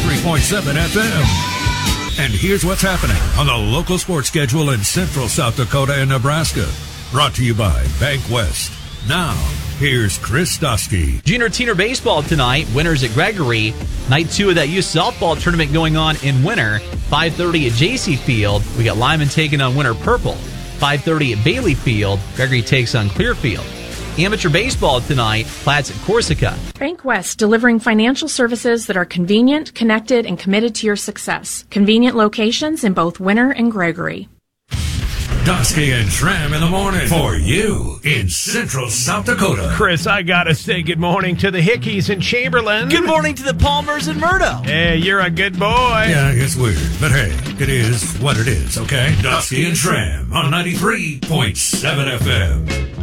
93.7 FM. And here's what's happening on the local sports schedule in Central South Dakota and Nebraska. Brought to you by Bank West. Now, here's Chris Dosky. Junior Teener baseball tonight. Winners at Gregory. Night 2 of that youth softball tournament going on in Winter. 5:30 at JC Field. We got Lyman taking on Winter Purple. 5:30 at Bailey Field. Gregory takes on Clearfield. Amateur baseball tonight. Platts at Corsica. Bank West, delivering financial services that are convenient, connected, and committed to your success. Convenient locations in both Winter and Gregory. Dosky and Schramm in the morning for you in Central South Dakota. Chris, I gotta say good morning to the Hickeys in Chamberlain. Good morning to the Palmers in Murdo. Hey, you're a good boy. Yeah, it's weird, but hey, it is what it is, okay? Dosky and Schramm on 93.7 FM.